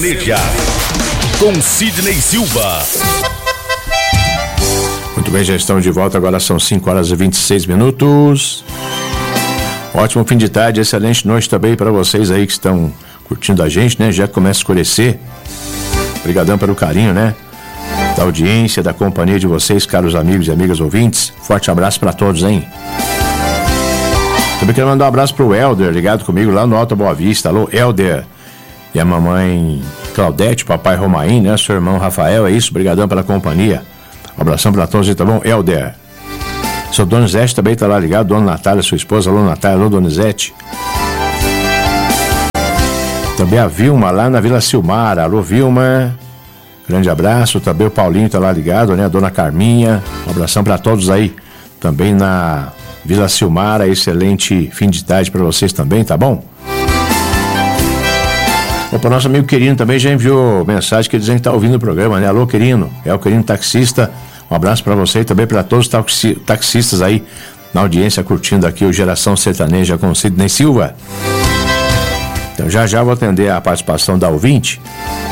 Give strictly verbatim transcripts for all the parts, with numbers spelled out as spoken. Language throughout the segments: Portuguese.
Mídia, com Sidney Silva. Muito bem, já estamos de volta, agora são cinco horas e vinte e seis minutos. Ótimo fim de tarde, excelente noite também para vocês aí que estão curtindo a gente, né? Já começa a escurecer. Obrigadão pelo carinho, né? Da audiência, da companhia de vocês, caros amigos e amigas ouvintes. Forte abraço para todos, hein? Também quero mandar um abraço pro Helder, ligado comigo lá no Alto Boa Vista. Alô, Helder. E a mamãe Claudete, papai Romain, né? Seu irmão Rafael, é isso? Obrigadão pela companhia. Um abração para todos, tá bom? Helder. Seu Donizete também tá lá ligado. Dona Natália, sua esposa. Alô, Natália. Alô, Donizete. Também a Vilma lá na Vila Silmara. Alô, Vilma. Grande abraço. Também o Paulinho tá lá ligado, né? A Dona Carminha. Um abração para todos aí. Também na Vila Silmara. Excelente fim de tarde para vocês também, tá bom? Opa, nosso amigo Quirino também já enviou mensagem que dizendo que está ouvindo o programa, né? Alô, Quirino, é o Quirino taxista. Um abraço para você e também para todos os taxi, taxistas aí na audiência curtindo aqui o Geração Sertaneja com Sidney Silva. Então já já vou atender a participação da ouvinte.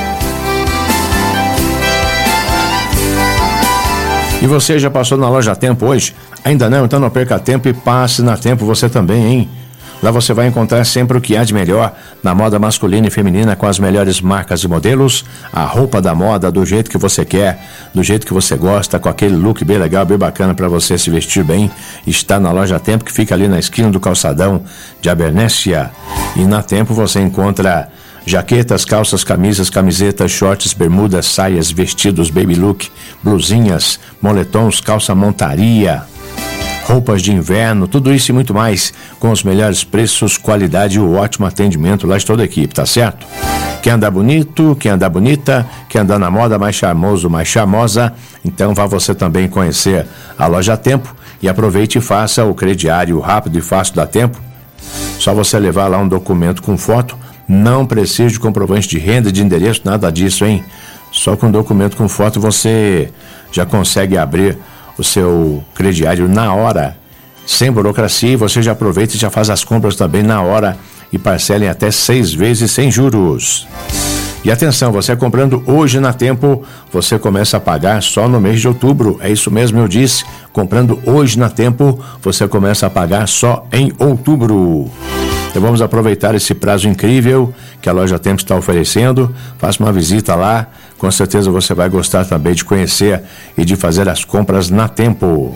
E você já passou na loja Tempo hoje? Ainda não? Então não perca tempo e passe na Tempo você também, hein? Lá você vai encontrar sempre o que há de melhor na moda masculina e feminina, com as melhores marcas e modelos, a roupa da moda do jeito que você quer, do jeito que você gosta, com aquele look bem legal, bem bacana para você se vestir bem. Está na loja Tempo, que fica ali na esquina do calçadão de Abernésia. E na Tempo você encontra jaquetas, calças, camisas, camisetas, shorts, bermudas, saias, vestidos, baby look, blusinhas, moletons, calça montaria, roupas de inverno, tudo isso e muito mais, com os melhores preços, qualidade e o ótimo atendimento lá de toda a equipe, tá certo? Quer andar bonito, quer andar bonita, quer andar na moda mais charmoso, mais charmosa, então vá você também conhecer a loja Tempo e aproveite e faça o crediário rápido e fácil da Tempo. Só você levar lá um documento com foto, não precisa de comprovante de renda, de endereço, nada disso, hein? Só com documento com foto você já consegue abrir o seu crediário na hora, sem burocracia, e você já aproveita e já faz as compras também na hora e parcela em até seis vezes sem juros. E atenção, você comprando hoje na Tempo, você começa a pagar só no mês de outubro. É isso mesmo, eu disse. Comprando hoje na Tempo, você começa a pagar só em outubro. Então vamos aproveitar esse prazo incrível que a loja Tempo está oferecendo. Faça uma visita lá, com certeza você vai gostar também de conhecer e de fazer as compras na Tempo.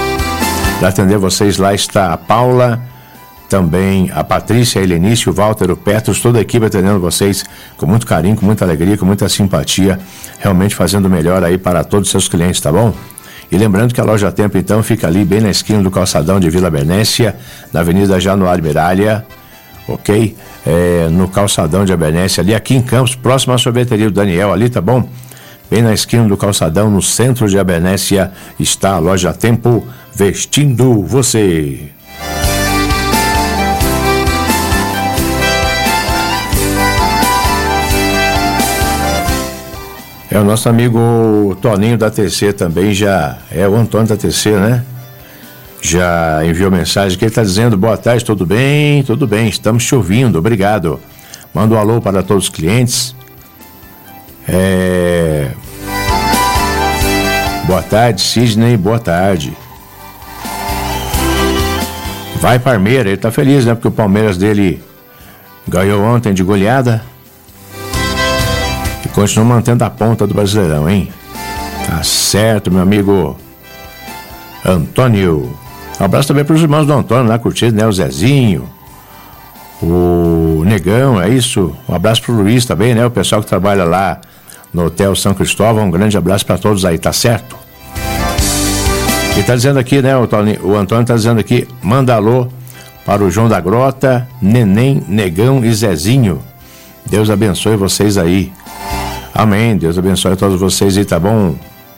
Para atender vocês lá está a Paula, também a Patrícia, a Helenice, o Walter, o Petros, toda a equipe atendendo vocês com muito carinho, com muita alegria, com muita simpatia, realmente fazendo o melhor aí para todos os seus clientes, tá bom? E lembrando que a loja Tempo, então, fica ali bem na esquina do calçadão de Vila Abernésia, na Avenida Januário Miralha, ok? É, no calçadão de Abernésia, ali aqui em Campos, próximo à sorveteria do Daniel, ali, tá bom? Bem na esquina do calçadão, no centro de Abernésia, está a loja Tempo, vestindo você. É o nosso amigo Toninho da T C também, já é o Antônio da T C, né? Já enviou mensagem que ele está dizendo: boa tarde, tudo bem? Tudo bem, estamos te ouvindo, obrigado. Manda um alô para todos os clientes. É... Boa tarde, Sidney, boa tarde. Vai Parmeira, ele está feliz, né? Porque o Palmeiras dele ganhou ontem de goleada. E continua mantendo a ponta do Brasileirão, hein? Tá certo, meu amigo Antônio. Um abraço também para os irmãos do Antônio lá curtindo, né? O Zezinho, o Negão, é isso? Um abraço para o Luiz também, né? O pessoal que trabalha lá no Hotel São Cristóvão. Um grande abraço para todos aí, tá certo? E tá dizendo aqui, né? O, Tony, o Antônio tá dizendo aqui: manda alô para o João da Grota, Neném, Negão e Zezinho. Deus abençoe vocês aí. Amém. Deus abençoe a todos vocês aí, tá bom?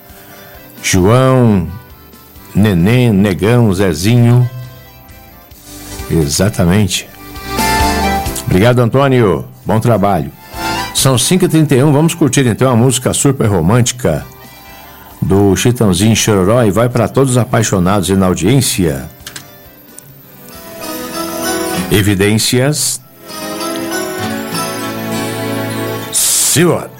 João, Neném, Negão, Zezinho. Exatamente. Obrigado, Antônio. Bom trabalho. São cinco e trinta e um, vamos curtir então a música super romântica do Chitãozinho Chororó e vai para todos os apaixonados e na audiência. Evidências. senhor.